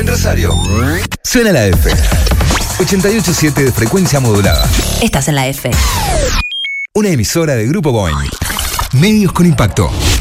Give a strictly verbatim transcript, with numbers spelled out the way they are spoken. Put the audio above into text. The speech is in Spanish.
en Rosario. Suena la F. ochenta y ocho punto siete de frecuencia modulada. Estás en la F. Una emisora de Grupo Boing. Medios con impacto.